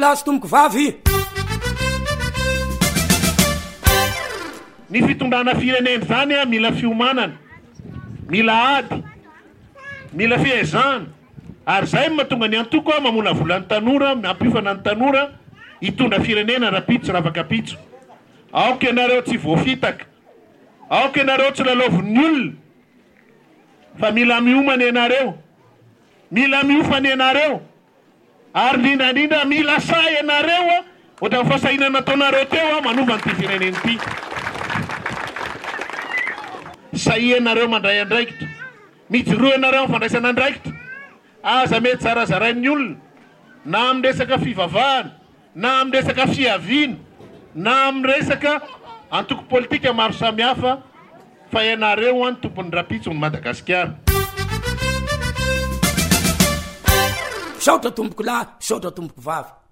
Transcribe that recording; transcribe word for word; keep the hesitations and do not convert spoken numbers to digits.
lahy sy tomboko vavy. Ny fitondrana firenena zany a mila fiomanana, mila ady, mila fihaizana. Ary zay mahatonga ny antoko a mamola volan'ny tanora, mampiofana ny tanora hitondra firenena rapitso ravaka pitso. Aoka ianareo tsy voafitaka, aoka ianareo tsy lalaovon'ny olona, fa mila miomana ianareo, mila miofana ianareo, ary lindrandrindra mila say ianareo a ohatra fasahiana nataonareo teo a manova an'ity firenena ity. Say ianareo mandray andraikitra, mijoroa ianareo fandraisana andraikitra. Aza mety zarazarain'ny olona na amin'ny resaka fivavahana, na amin'ny resaka fiaviana, na amin'ny resaka antoko politika maro samihafa, fa ianareo any tompon'ny rapitsony Madagasikara. Saotra tomboko lahy, saotra tomboko vavy.